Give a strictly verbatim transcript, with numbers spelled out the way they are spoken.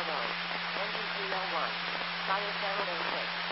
mode. Engine three oh one. Fire seven oh six.